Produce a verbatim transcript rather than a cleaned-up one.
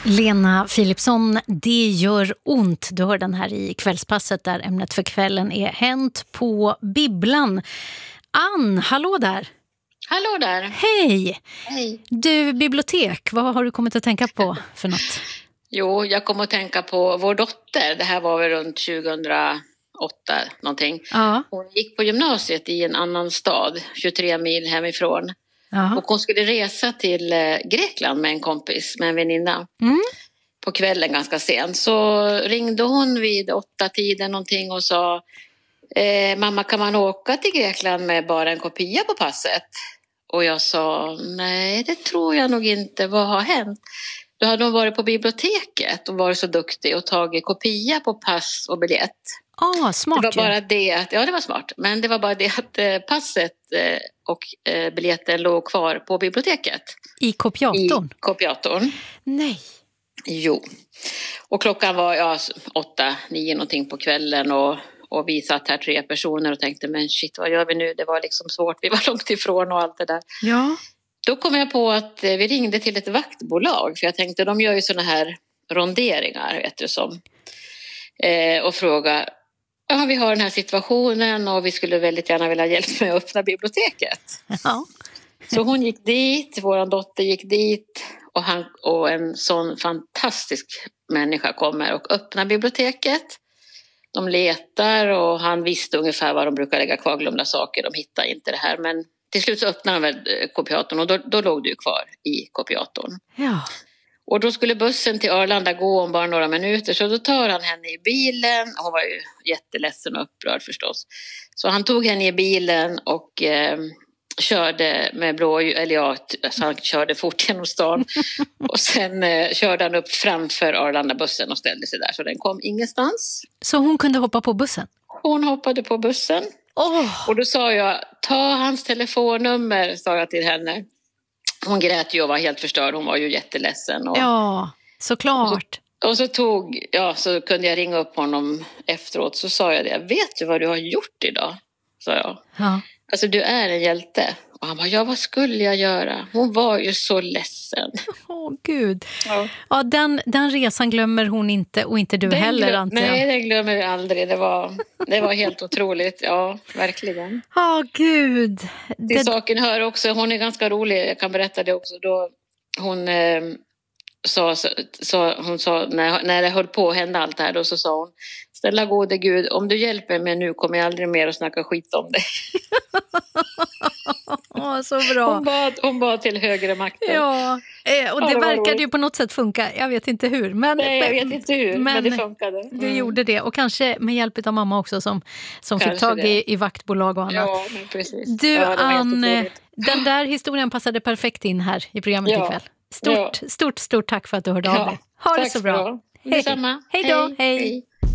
Lena Philipsson, det gör ont. Du hör den här i kvällspasset där ämnet för kvällen är Hänt på bibblan. Ann, hallå där. Hallå där. Hej. Hej. Du, bibliotek, vad har du kommit att tänka på för något? Jo, jag kom att tänka på vår dotter. Det här var väl runt tjugohundraåtta någonting. Ja. Hon gick på gymnasiet i en annan stad, tjugotre mil hemifrån. Jaha. Och hon skulle resa till Grekland med en kompis, med en väninna. Mm. På kvällen ganska sent. Så ringde hon vid åtta tiden någonting och sa eh, mamma, kan man åka till Grekland med bara en kopia på passet? Och jag sa nej, det tror jag nog inte. Vad har hänt? Då hade hon varit på biblioteket och varit så duktig och tagit kopia på pass och biljett. Ah, smart. Det var bara det att, ja det var smart, men det var bara det att eh, passet eh, och eh, biljetten låg kvar på biblioteket. I kopiatorn? I kopiatorn. Nej. Jo. Och klockan var ja, åtta, nio någonting på kvällen och, och vi satt här tre personer och tänkte men shit, vad gör vi nu? Det var liksom svårt, vi var långt ifrån och allt det där. Ja. Då kom jag på att vi ringde till ett vaktbolag, för jag tänkte de gör ju såna här ronderingar, vet du som. Eh, och fråga, ja vi har den här situationen och vi skulle väldigt gärna vilja hjälpa med att öppna biblioteket. Ja. Så hon gick dit, vår dotter gick dit och, han, och en sån fantastisk människa kommer och öppnar biblioteket. De letar och han visste ungefär var de brukar lägga kvar glömda saker, de hittar inte det här, men till slut så öppnade han väl kopiatorn och då, då låg du kvar i kopiatorn. Ja. Och då skulle bussen till Arlanda gå om bara några minuter, så då tar han henne i bilen. Hon var ju jätteledsen och upprörd förstås. Så han tog henne i bilen och eh, körde med blå, eller ja, alltså han körde fort genom stan. Och sen eh, körde han upp framför Arlanda-bussen och ställde sig där, så den kom ingenstans. Så hon kunde hoppa på bussen? Hon hoppade på bussen. Oh. Och då sa jag, ta hans telefonnummer, sa jag till henne. Hon grät ju och var helt förstörd, hon var ju jätteledsen. Och, ja, såklart. Och så, och så tog, ja så kunde jag ringa upp honom efteråt, så sa jag det. Vet du vad du har gjort idag? Sa jag. Ja. Alltså du är en hjälte. Och han bara, ja vad skulle jag göra? Hon var ju så ledsen. Åh oh, gud. Ja, ja den, den resan glömmer hon inte och inte du den heller glöm, antar jag. Nej, den glömmer vi aldrig. Det var, det var helt otroligt. Ja, verkligen. Ja, oh, gud. Till Det... saken hör också, hon är ganska rolig, jag kan berätta det också. Då hon eh, sa, sa, hon sa när, när det höll på att hända allt här, då så sa hon, snälla gode Gud, om du hjälper mig nu kommer jag aldrig mer att snacka skit om dig. Åh, så bra. Hon bad, hon bad till högre makten. Ja, och det, ja, det verkade ju på något sätt funka. Jag vet inte hur. Men, Nej, jag vet inte hur, men, men det funkade. Mm. Du gjorde det. Och kanske med hjälp av mamma också som, som fick tag i, i vaktbolag och annat. Ja, men precis. Du, ja, Ann, den där historien passade perfekt in här i programmet ja. ikväll. Stort, ja. stort, stort tack för att du hörde ja. av dig. Ha det så bra. Detsamma. Hej då. Hej. Hej.